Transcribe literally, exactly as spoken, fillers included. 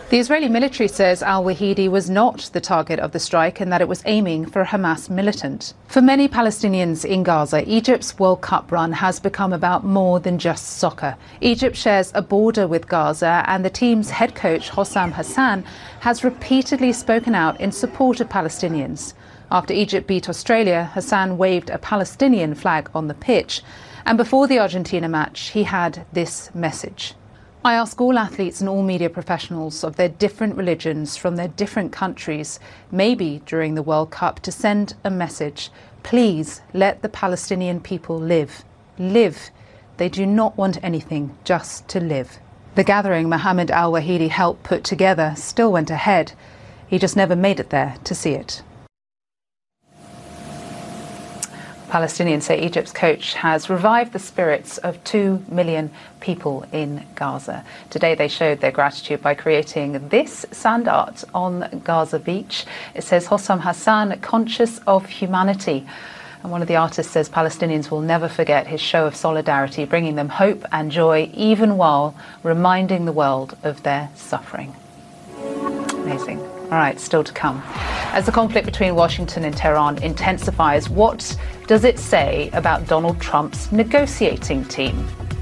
The Israeli military says al-Wahidi was not the target of the strike and that it was aiming for a Hamas militant. For many Palestinians in Gaza, Egypt's World Cup run has become about more than just soccer. Egypt shares a border with Gaza, and the team's head coach, Hossam Hassan, has repeatedly spoken out in support of Palestinians. After Egypt beat Australia, Hassan waved a Palestinian flag on the pitch. And before the Argentina match, he had this message. I ask all athletes and all media professionals of their different religions from their different countries, maybe during the World Cup, to send a message. Please let the Palestinian people live. Live. They do not want anything, just to live. The gathering Mohammed al-Wahidi helped put together still went ahead. He just never made it there to see it. Palestinians say Egypt's coach has revived the spirits of two million people in Gaza. Today they showed their gratitude by creating this sand art on Gaza beach. It says Hossam Hassan, conscious of humanity. And one of the artists says Palestinians will never forget his show of solidarity, bringing them hope and joy, even while reminding the world of their suffering. Amazing. All right, still to come. As the conflict between Washington and Tehran intensifies, what does it say about Donald Trump's negotiating team?